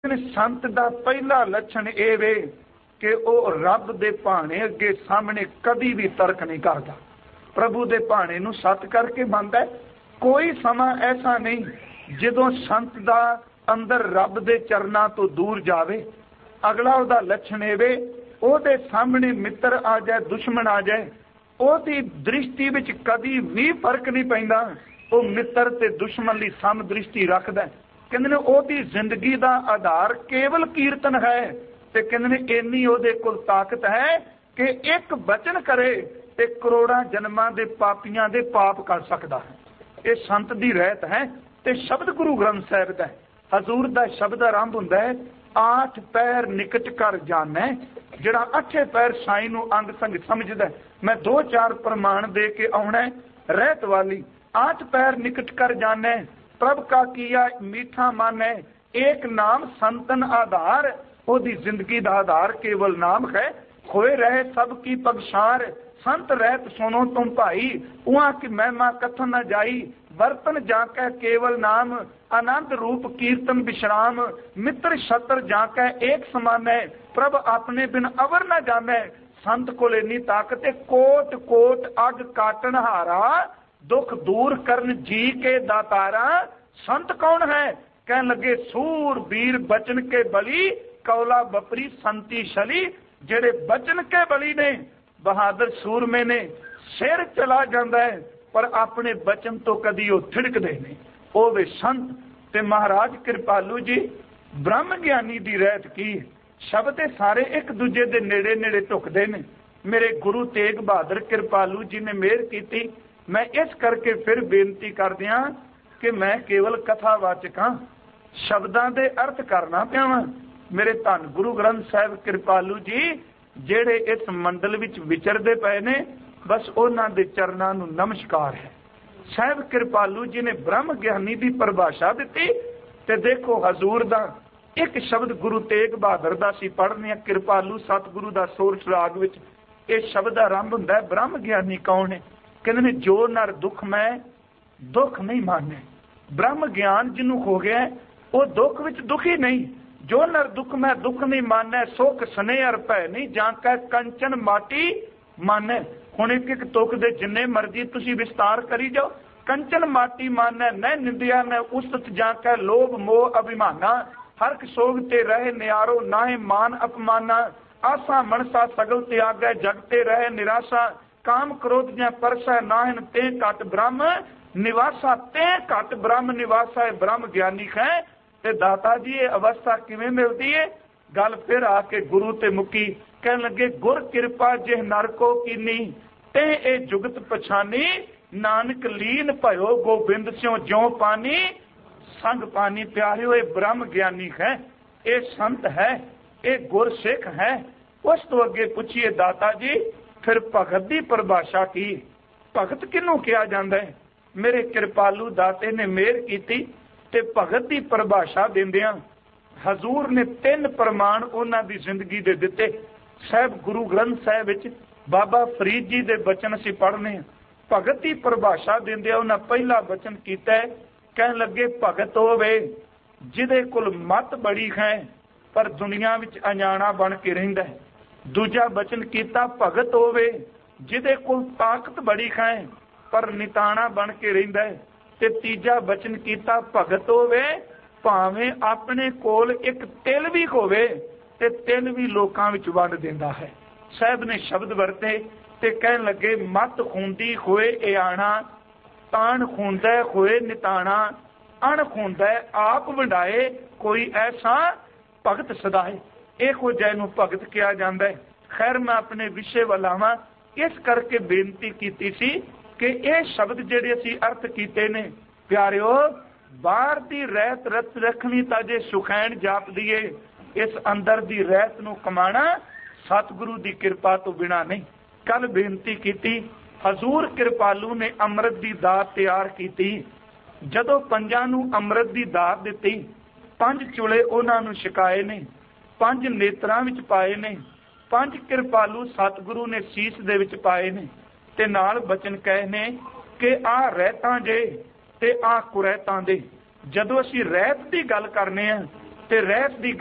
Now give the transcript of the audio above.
संत का पहला लक्षण ये वे कि वह रब दे भाणे अगे सामने कभी भी तर्क नहीं करता। प्रभु दे भाणे नूं सत करके मनदा है। कोई समा ऐसा नहीं जदों संत दा अंदर रब दे चरनां तो दूर जावे। अगला उहदा लक्षण ये वे ओहदे सामने मित्र आ जाए दुश्मन आ जाए ओहदी दृष्टि विच कभी भी फर्क नहीं पैंदा। वो मित्र ते दुश्मन लई सम दृष्टि रखदा है। कहंदे ने ओहदी जिंदगी दा आधार केवल कीर्तन है ते कहंदे ने इन्नी ओहदे कोल ताकत है कि एक वचन करे ते करोड़ां जन्मां दे पापियां दे पाप कर सकदा है। ये संत दी रहत है ते शब्द गुरु ग्रंथ साहिब दा हजूर दा शब्द आरंभ हुंदा है आठ पैर निकट कर जाने जिहड़ा अठे पैर साईं नूं अंग संग समझदा है। मैं दो चार प्रमाण दे के आउणा रहत वाली आठ पैर निकट कर जाने प्रभ का किया मीठा मन है एक नाम संतन आधार। ओदी जिंदगी का आधार केवल नाम है। खोए रहे सबकी पगशार संत रहत सुनो तुम भाई उहाँ की महिमा कथन न जाई। बर्तन जाकै केवल नाम आनंद रूप कीर्तन विश्राम। मित्र शत्र जाकै एक समान है प्रभ अपने बिन अवर न जाने। संत को इन्नी ताकत है कोट कोट अग काटन हारा दुख दूर करन जी के दातारा। संत कौन है कहन लगे सूर वीर बचन के बली कौला बपरी संती शली। जेड़े बचन के बली ने बहादुर सूरमे ने सिर चला जाता है पर अपने बचन तो कदी वो थिड़कदे नहीं। वो वे संत ते महाराज कृपालू जी ब्रह्म ज्ञानी दी रहत की शब्द सारे एक दूजे दे नेड़े नेड़े टुकदे ने। मेरे गुरु तेग बहादुर कृपालू जी ने मेहर की। मैं इस करके फिर बेनती कर दिया कि मैं केवल कथावाचक हाँ शब्दां दे अर्थ करना पिया वां। मेरे धन गुरु ग्रंथ साहिब कृपालू जी जेड़े इस मंडल विच विचरदे पए ने बस उन्हां दे चरनां नूं नमस्कार है। साहिब कृपालू जी ने ब्रह्म ज्ञानी दी परिभाषा दिती ते देखो हजूर दा एक शब्द गुरु तेग बहादुर दा सी पढ़ने कृपालू सतगुरु दा सोरठ राग विच ये शब्द आरंभ हुंदा है ब्रह्म ज्ञानी कौन है कहंदे ने जो नर दुख में दुख नहीं माने। ब्रह्म ज्ञान जिन्हों हो गया वो दुख विच दुखी नहीं। जो नर दुख में दुख नहीं माने सुख स्नेह अर भय नहीं जाके कंचन माटी माने। हुण एक एक तुक दे जिन्ने मर्जी तुसी विस्तार करी जाओ कंचन माटी माने न निंदिया न उस्तत जाके लोभ मोह अभिमाना। हरक सोग ते रहे नियारो नाहे मान अपमाना। आसा मनसा सगल त्यागै जगते रहे निराशा। काम क्रोध ज्ञ परसै नाहन ते घट ब्रह्म निवासा। ते घट ब्रह्म निवासा है ब्रह्म ज्ञानी है। ते दाता जी ये अवस्था किवें मिलती है। गल फिर आके गुरु ते मुकी कहन लगे गुर कृपा जिह नर को कीनी ते ए जुगत पछानी। नानक लीन भयो गोबिंद स्यों ज्यों पानी संग पानी। प्यारे ये ब्रह्म ज्ञानी है ये संत है ये गुर सिख है। उस तो अगे पूछिए दाता जी फिर भगत की परिभाषा की भगत किनू कहा जाता है। मेरे कृपालू दाते ने मेहर की ते भगत की परिभाषा देंदियां हजूर ने तीन प्रमाण उन्हां दी जिंदगी दे दिते। साहिब गुरु ग्रंथ साहिब विच बाबा फरीद जी दे बचन असीं पढ़ने भगत की परिभाषा देंदियां उन्हां पहला वचन कीता है कहन लगे भगत होवे जिहदे कोल मत बड़ी है पर दुनिया विच अजाणा बन के रहिंदा है। दूजा वचन कीता भगत होवे जिहदे कोल ताकत बड़ी है पर निताणा बन के रहिंदा है। ते तीजा वचन कीता भगत होवे भावें अपने कोल एक तिल भी होवे ते तिल भी लोकां विच वंड दिंदा है। साहिब ने शब्द वरते ते कहन लगे मत खूंदी होए इयाणा ताण खूंदा होए निताणा अण खूंदा आप वंडाए कोई ऐसा भगत सदाए। इहो जै नूं भगत कहा जाता है। खैर मैं अपने विषय वल आवां इस करके बेनती कीती सी कि ये शब्द जिहड़े असीं अर्थ कीते ने प्यारिओ बाहर दी रहत रत रखनी तां जे सुखैन जाप दीए इस अंदर दी रहत नूं कमाना सतगुरु दी कृपा तो बिना नहीं। कल बेनती कीती हजूर कृपालू ने अमृत दी दात तैयार कीती। जदों पंजां नूं अमृत दी दात दित्ती पंज चुले उन्हां नूं छकाए ने पंज नेत्रां विच पाए ने पंज कृपालू सतगुरु ने सीस दे विच पाए ने ते नाल बचन कहे ने कि आ रहतां जे ते आ कुरैतां दे। जदों असीं रहत दी गल करने आ ਤੇ ਰਹਿਤ ਦੀ